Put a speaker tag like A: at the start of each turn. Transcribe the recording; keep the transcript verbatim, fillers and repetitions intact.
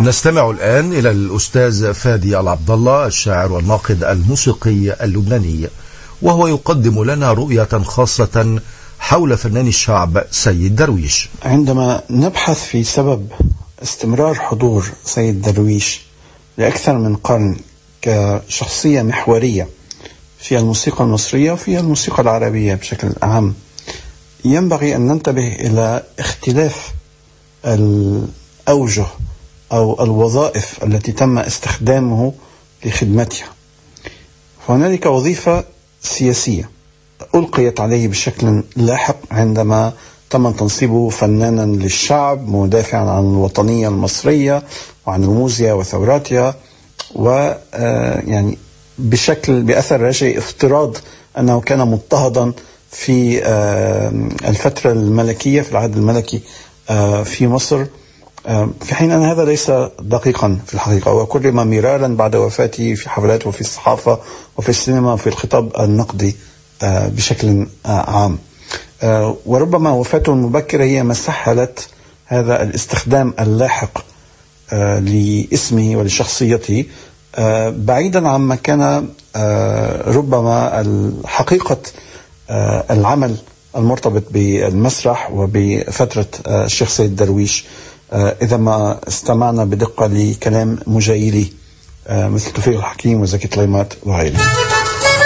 A: نستمع الآن إلى الأستاذ فادي العبد الله، الشاعر والناقد الموسيقي اللبناني، وهو يقدم لنا رؤية خاصة حول فنان الشعب سيد درويش.
B: عندما نبحث في سبب استمرار حضور سيد درويش لأكثر من قرن كشخصية محورية في الموسيقى المصرية وفي الموسيقى العربية بشكل عام، ينبغي أن ننتبه إلى اختلاف الأوجه أو الوظائف التي تم استخدامه لخدمتها. هنالك وظيفة سياسية ألقيت عليه بشكل لاحق عندما تم تنصيبه فنانا للشعب مدافعا عن الوطنية المصرية وعن رموزها وثوراتها، ويعني بشكل بأثر رجعي افتراض أنه كان مضطهدا في الفترة الملكية في العهد الملكي في مصر، في حين أن هذا ليس دقيقا في الحقيقة، وكرم مرارا بعد وفاته في حفلاته وفي الصحافة وفي السينما وفي الخطاب النقدي بشكل عام. وربما وفاته المبكرة هي ما سهلت هذا الاستخدام اللاحق لاسمه ولشخصيته، بعيدا عما كان ربما حقيقة العمل المرتبط بالمسرح وبفترة الشيخ سيد درويش، إذا ما استمعنا بدقة لكلام مجايلي مثل توفيق الحكيم وزكي طليمات وغيره.